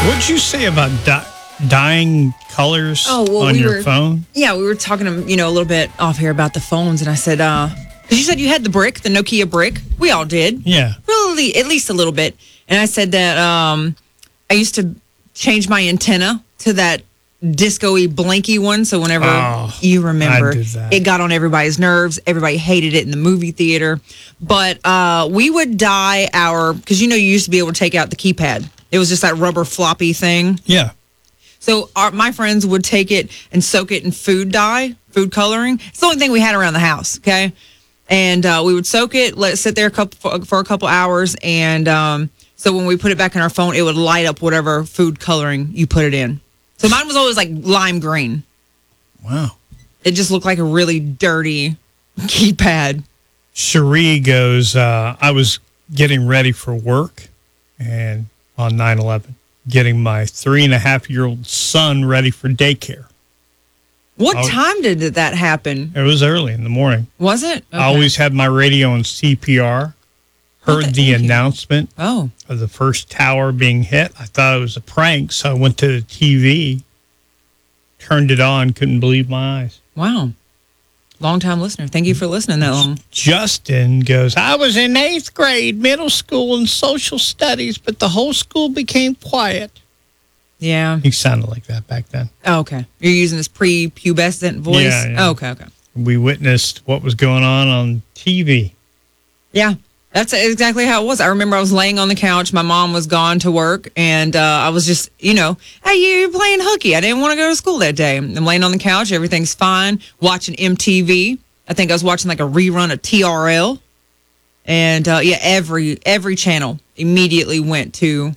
What'd you say about dyeing colors on your phone? Yeah, we were talking, a little bit off here about the phones, and I said, because you said you had the Nokia brick. We all did. Yeah. Really, at least a little bit. And I said that I used to change my antenna to that disco-y blinky one. So whenever you remember, it got on everybody's nerves. Everybody hated it in the movie theater. But we would dye because you used to be able to take out the keypad. It was just that rubber floppy thing. Yeah. So my friends would take it and soak it in food coloring. It's the only thing we had around the house, okay? And we would soak it, let it sit there for a couple hours, and so when we put it back in our phone, it would light up whatever food coloring you put it in. So mine was always like lime green. Wow. It just looked like a really dirty keypad. Cherie goes, I was getting ready for work and on 9/11, getting my 3.5-year-old son ready for daycare. What time did that happen? It was early in the morning. Was it? Okay. I always had my radio on CPR. Heard the announcement of the first tower being hit. I thought it was a prank, so I went to the TV, turned it on, couldn't believe my eyes. Wow. Long-time listener. Thank you for listening that long. Justin goes, I was in 8th grade, middle school, in social studies, but the whole school became quiet. Yeah. He sounded like that back then. Oh, okay. You're using this pre-pubescent voice? Yeah. Oh, okay. We witnessed what was going on TV. Yeah. That's exactly how it was. I remember I was laying on the couch. My mom was gone to work, and I was just, hey, you're playing hooky. I didn't want to go to school that day. I'm laying on the couch. Everything's fine. Watching MTV. I think I was watching like a rerun of TRL. And, every channel immediately went to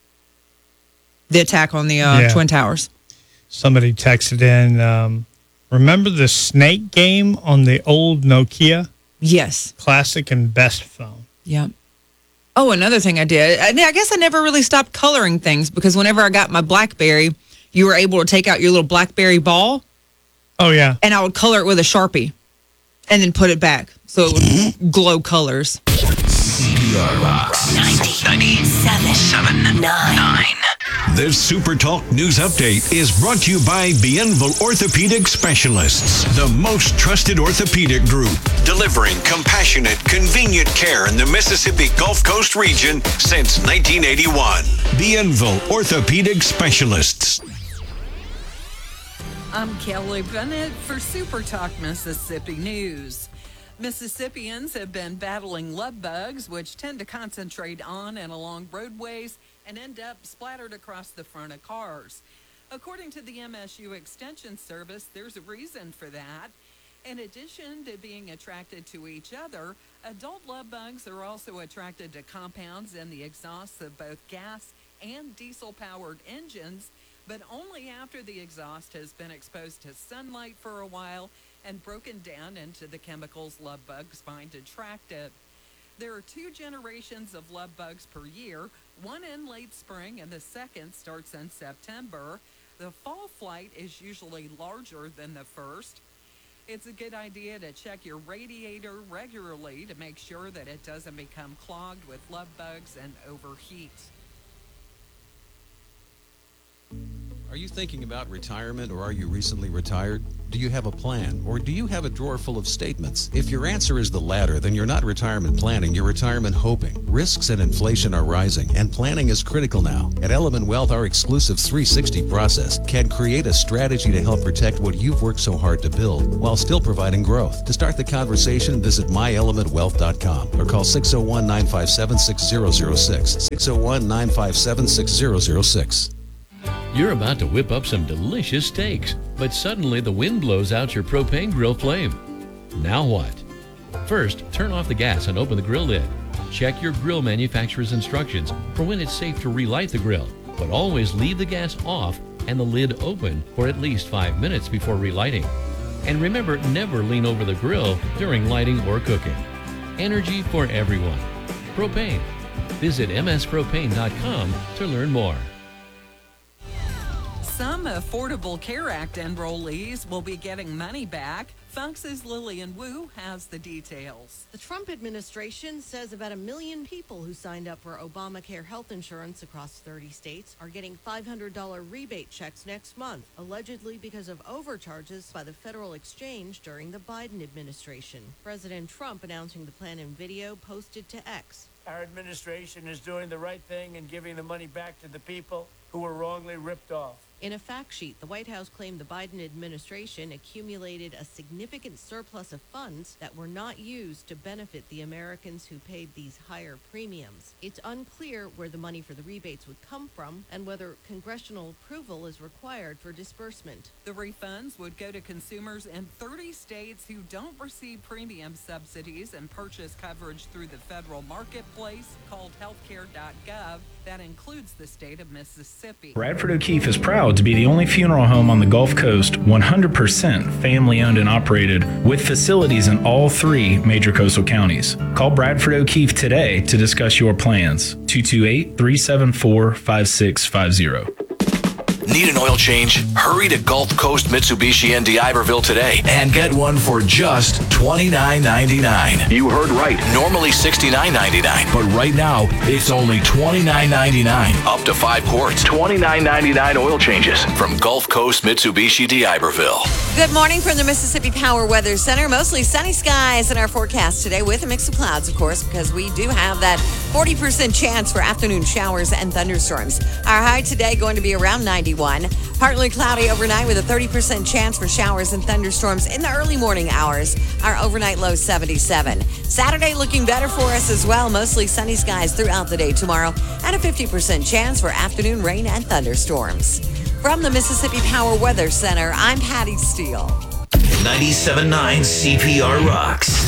the attack on the Twin Towers. Somebody texted in, remember the snake game on the old Nokia? Yes. Classic and best phone. Yeah. Oh, another thing I did. I guess I never really stopped coloring things because whenever I got my BlackBerry, you were able to take out your little BlackBerry ball. Oh, yeah. And I would color it with a Sharpie and then put it back so it would glow colors. CPR Rocks 97.9. This Super Talk News Update is brought to you by Bienville Orthopedic Specialists, the most trusted orthopedic group, delivering compassionate, convenient care in the Mississippi Gulf Coast region since 1981. Bienville Orthopedic Specialists. I'm Kelly Bennett for Super Talk Mississippi News. Mississippians have been battling love bugs, which tend to concentrate on and along roadways and end up splattered across the front of cars. According to the MSU Extension Service, there's a reason for that. In addition to being attracted to each other, adult love bugs are also attracted to compounds in the exhausts of both gas and diesel-powered engines, but only after the exhaust has been exposed to sunlight for a while and broken down into the chemicals love bugs find attractive. There are 2 generations of love bugs per year, one in late spring and the second starts in September. The fall flight is usually larger than the first. It's a good idea to check your radiator regularly to make sure that it doesn't become clogged with love bugs and overheat. Are you thinking about retirement, or are you recently retired? Do you have a plan, or do you have a drawer full of statements? If your answer is the latter, then you're not retirement planning, you're retirement hoping. Risks and inflation are rising, and planning is critical now. At Element Wealth, our exclusive 360 process can create a strategy to help protect what you've worked so hard to build, while still providing growth. To start the conversation, visit myelementwealth.com or call 601-957-6006. 601-957-6006. You're about to whip up some delicious steaks, but suddenly the wind blows out your propane grill flame. Now what? First, turn off the gas and open the grill lid. Check your grill manufacturer's instructions for when it's safe to relight the grill, but always leave the gas off and the lid open for at least 5 minutes before relighting. And remember, never lean over the grill during lighting or cooking. Energy for everyone. Propane. Visit mspropane.com to learn more. Some Affordable Care Act enrollees will be getting money back. Fox's Lillian Wu has the details. The Trump administration says about 1 million people who signed up for Obamacare health insurance across 30 states are getting $500 rebate checks next month, allegedly because of overcharges by the federal exchange during the Biden administration. President Trump announcing the plan in video posted to X. Our administration is doing the right thing and giving the money back to the people who were wrongly ripped off. In a fact sheet, the White House claimed the Biden administration accumulated a significant surplus of funds that were not used to benefit the Americans who paid these higher premiums. It's unclear where the money for the rebates would come from and whether congressional approval is required for disbursement. The refunds would go to consumers in 30 states who don't receive premium subsidies and purchase coverage through the federal marketplace called healthcare.gov. That includes the state of Mississippi. Bradford O'Keefe is proud to be the only funeral home on the Gulf Coast 100% family owned and operated, with facilities in all 3 major coastal counties. Call Bradford O'Keefe today to discuss your plans. 228-374-5650. Need an oil change? Hurry to Gulf Coast Mitsubishi in D'Iberville today and get one for just $29.99. You heard right. Normally $69.99, but right now it's only $29.99. Up to 5 quarts. $29.99 oil changes from Gulf Coast Mitsubishi D'Iberville. Good morning from the Mississippi Power Weather Center. Mostly sunny skies in our forecast today with a mix of clouds, of course, because we do have that 40% chance for afternoon showers and thunderstorms. Our high today going to be around 91. Partly cloudy overnight with a 30% chance for showers and thunderstorms in the early morning hours. Our overnight low 77. Saturday looking better for us as well. Mostly sunny skies throughout the day tomorrow and a 50% chance for afternoon rain and thunderstorms. From the Mississippi Power Weather Center, I'm Patty Steele. 97.9 CPR rocks.